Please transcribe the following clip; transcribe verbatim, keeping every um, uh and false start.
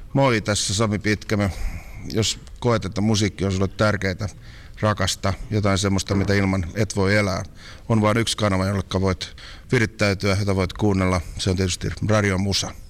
Moi, tässä Sami Pitkämö. Jos koet, että musiikki on sulle tärkeää, rakasta, jotain semmoista, mitä ilman et voi elää, on vain yksi kanava, jolla voit virittäytyä, jota voit kuunnella. Se on tietysti Radio Musa.